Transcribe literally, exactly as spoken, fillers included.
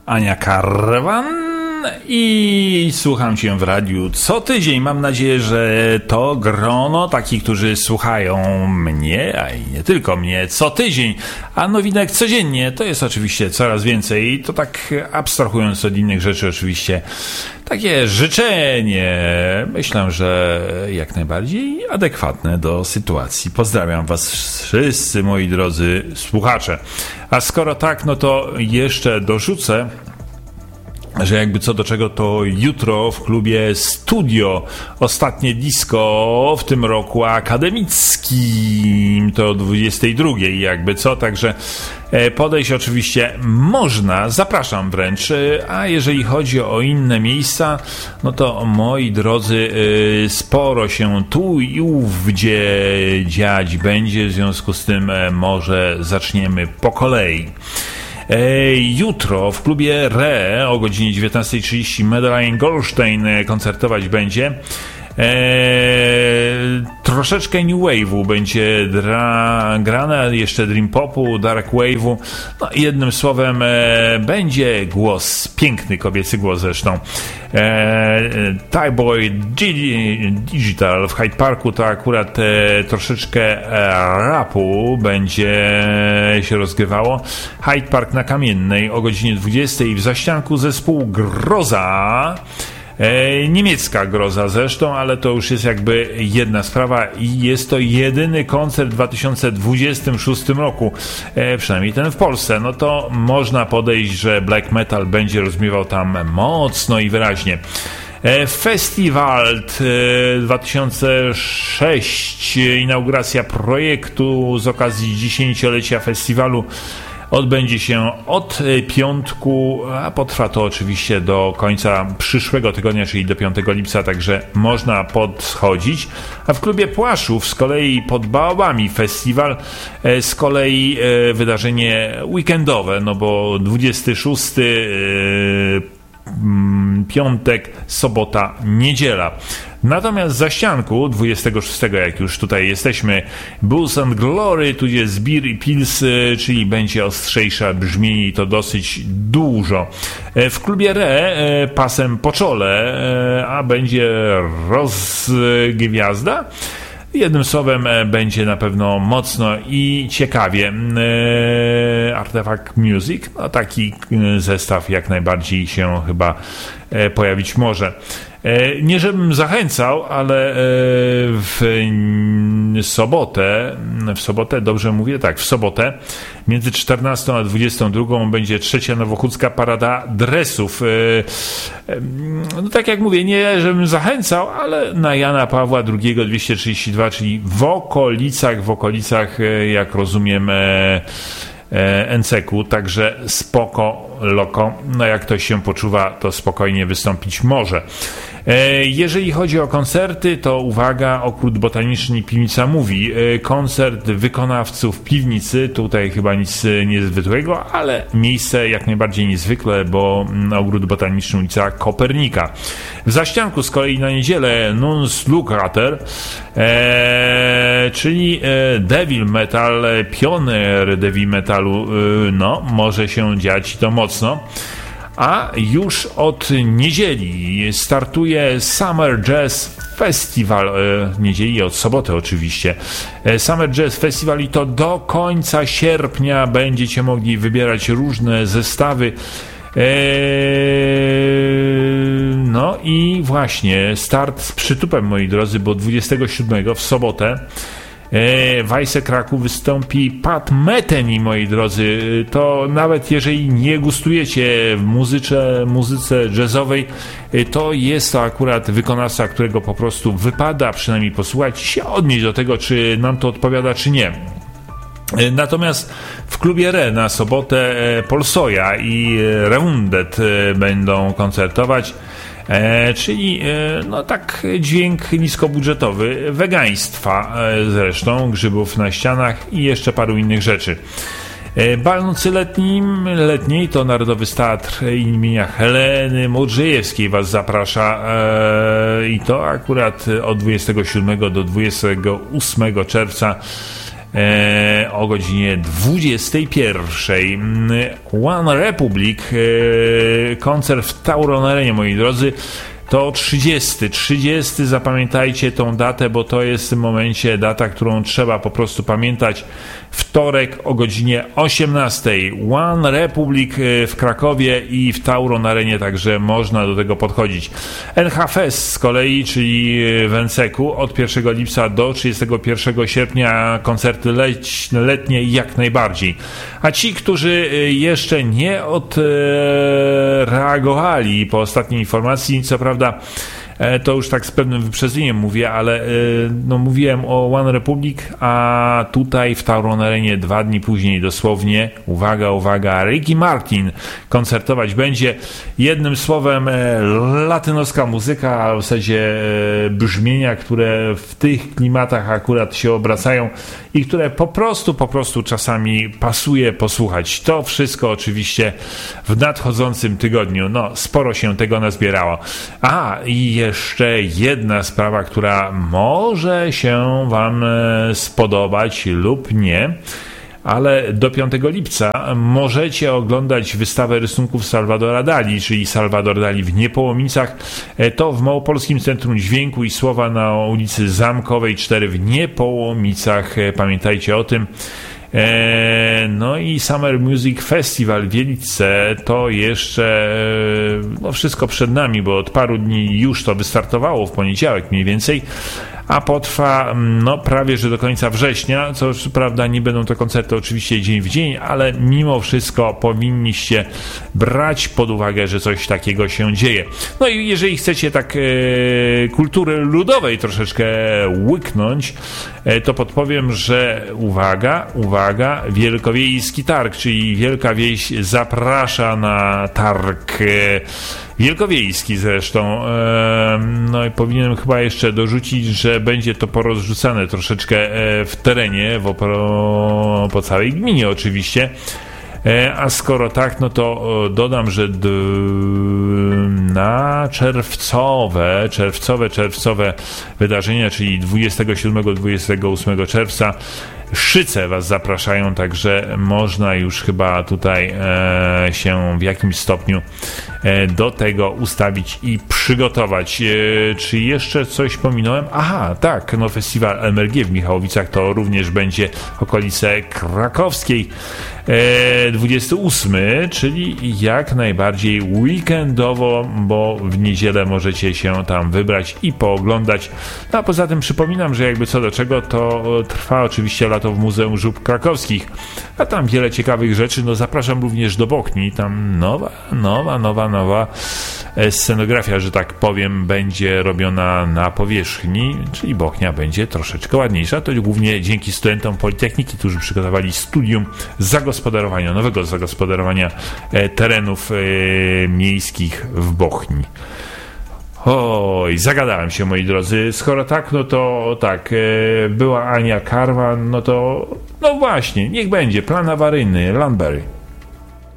Ania Karwan i słucham Cię w radiu co tydzień. Mam nadzieję, że to grono takich, którzy słuchają mnie, a i nie tylko mnie, co tydzień, a nowinek codziennie, to jest oczywiście coraz więcej. I to tak abstrahując od innych rzeczy oczywiście, takie życzenie, myślę, że jak najbardziej adekwatne do sytuacji. Pozdrawiam Was wszyscy, moi drodzy słuchacze. A skoro tak, no to jeszcze dorzucę, że jakby co do czego, to jutro w klubie Studio ostatnie disco w tym roku akademickim, to o dwudziestej drugiej jakby co, także podejść oczywiście można, zapraszam wręcz, a jeżeli chodzi o inne miejsca, no to moi drodzy, sporo się tu i ówdzie dziać będzie, w związku z tym może zaczniemy po kolei. Jutro w klubie R E o godzinie dziewiętnasta trzydzieści Medellin Goldstein koncertować będzie. Eee, troszeczkę New Wave'u będzie dra- grane, jeszcze Dream Popu, Dark Wave'u, no jednym słowem e, będzie głos, piękny kobiecy głos zresztą. Eee, Thai Boy G- Digital w Hyde Parku to akurat e, troszeczkę e, rapu będzie się rozgrywało. Hyde Park na Kamiennej o godzinie dwudziestej, w zaścianku zespół Groza. E, niemiecka Groza zresztą, ale to już jest jakby jedna sprawa i jest to jedyny koncert w dwa tysiące dwudziestym szóstym roku, e, przynajmniej ten w Polsce. No to można podejść, że black metal będzie rozmiewał tam mocno i wyraźnie. E, Festiwal e, dwa tysiące szósty, inauguracja projektu z okazji dziesięciolecia festiwalu odbędzie się od piątku, a potrwa to oczywiście do końca przyszłego tygodnia, czyli do piątego lipca, także można podchodzić. A w klubie Płaszów z kolei pod Baobami festiwal, z kolei wydarzenie weekendowe, no bo dwudziesty szósty piątek, sobota, niedziela. Natomiast za ścianku dwudziestego szóstego, jak już tutaj jesteśmy, Bulls and Glory, tudzież Beer i Pils, czyli będzie ostrzejsza brzmienie i to dosyć dużo. W klubie R E pasem po czole, a będzie rozgwiazda. Jednym słowem będzie na pewno mocno i ciekawie. Artefact Music, no taki zestaw jak najbardziej się chyba pojawić może. Nie żebym zachęcał, ale w sobotę, w sobotę, dobrze mówię, tak, w sobotę między czternastą a dwudziestą drugą będzie trzecia Nowochódzka Parada Dresów. No tak jak mówię, nie żebym zachęcał, ale na Jana Pawła drugiego dwieście trzydzieści dwa, czyli w okolicach, w okolicach, jak rozumiem, N C K u, także spoko, loko, no jak ktoś się poczuwa, to spokojnie wystąpić może. Jeżeli chodzi o koncerty, to uwaga, Ogród Botaniczny Piwnica mówi, koncert wykonawców Piwnicy, tutaj chyba nic niezwykłego, ale miejsce jak najbardziej niezwykłe, bo Ogród Botaniczny, ulica Kopernika. W zaścianku z kolei na niedzielę Nuns Lucrater, e, czyli Devil Metal, pioner Devil Metalu, no może się dziać to mocno. A już od niedzieli startuje Summer Jazz Festival, e, niedzieli od soboty oczywiście. E, Summer Jazz Festival i to do końca sierpnia będziecie mogli wybierać różne zestawy. E, no i właśnie start z przytupem, moi drodzy, bo dwudziestego siódmego w sobotę w Weisse Kraków wystąpi Pat Metheny, moi drodzy. To nawet jeżeli nie gustujecie w muzyce, muzyce jazzowej, to jest to akurat wykonawca, którego po prostu wypada przynajmniej posłuchać i się odnieść do tego, czy nam to odpowiada, czy nie. Natomiast w klubie R E na sobotę Polsoja i Reundet będą koncertować. E, czyli e, no tak dźwięk niskobudżetowy, wegaństwa e, zresztą, grzybów na ścianach i jeszcze paru innych rzeczy. E, bal nocy letnim, letniej to Narodowy Teatr imienia Heleny Modrzejewskiej Was zaprasza e, i to akurat od dwudziestego siódmego do dwudziestego ósmego czerwca e, o godzinie dwudziestej pierwszej. One Republic, e, koncert w Tauron Arenie, moi drodzy. To trzydziesty, trzydziesty, zapamiętajcie tą datę, bo to jest w tym momencie data, którą trzeba po prostu pamiętać. Wtorek o godzinie osiemnastej. One Republic w Krakowie i w Tauron Arenie, także można do tego podchodzić. N H Fest z kolei, czyli w Enseku, od pierwszego lipca do trzydziestego pierwszego sierpnia, koncerty lećne, letnie jak najbardziej. A ci, którzy jeszcze nie odreagowali po ostatniej informacji, co prawda to już tak z pewnym wyprzedzeniem mówię, ale no, mówiłem o One Republic, a tutaj w Tauron Arenie dwa dni później dosłownie, uwaga, uwaga, Ricky Martin koncertować będzie. Jednym słowem latynoska muzyka, w zasadzie brzmienia, które w tych klimatach akurat się obracają i które po prostu, po prostu czasami pasuje posłuchać. To wszystko oczywiście w nadchodzącym tygodniu. No, sporo się tego nazbierało. A, i jeszcze jedna sprawa, która może się wam spodobać lub nie, ale do piątego lipca możecie oglądać wystawę rysunków Salvadora Dali, czyli Salvador Dali w Niepołomicach. To w Małopolskim Centrum Dźwięku i Słowa na ulicy Zamkowej cztery w Niepołomicach. Pamiętajcie o tym. No i Summer Music Festival w Wieliczce to jeszcze no wszystko przed nami, bo od paru dni już to wystartowało w poniedziałek mniej więcej, a potrwa no prawie że do końca września, co prawda nie będą to koncerty oczywiście dzień w dzień, ale mimo wszystko powinniście brać pod uwagę, że coś takiego się dzieje. No i jeżeli chcecie tak e, kultury ludowej troszeczkę łyknąć, e, to podpowiem, że uwaga, uwaga, Wielkowiejski Targ, czyli Wielka Wieś zaprasza na targ e, wielkowiejski zresztą. No i powinienem chyba jeszcze dorzucić, że będzie to porozrzucane troszeczkę w terenie, w, po całej gminie oczywiście. A skoro tak, no to dodam, że d- na czerwcowe, czerwcowe, czerwcowe wydarzenia, czyli dwudziestego siódmego do dwudziestego ósmego czerwca Szyce was zapraszają, także można już chyba tutaj e, się w jakimś stopniu e, do tego ustawić i przygotować. E, czy jeszcze coś pominąłem? Aha, tak, no festiwal M R G w Michałowicach to również będzie okolice krakowskiej. E, dwudziesty ósmy, czyli jak najbardziej weekendowo, bo w niedzielę możecie się tam wybrać i pooglądać. No a poza tym przypominam, że jakby co do czego, to trwa oczywiście lato w Muzeum Żub Krakowskich, a tam wiele ciekawych rzeczy. No zapraszam również do Bochni, tam nowa, nowa, nowa, nowa scenografia, że tak powiem, będzie robiona na powierzchni, czyli Bochnia będzie troszeczkę ładniejsza. To głównie dzięki studentom Politechniki, którzy przygotowali studium zagospodarowania, nowego zagospodarowania terenów miejskich w Bochni. Oj, zagadałem się, moi drodzy. Skoro tak, no to tak, była Ania Karwan, no to no właśnie, niech będzie plan awaryjny, Landberry.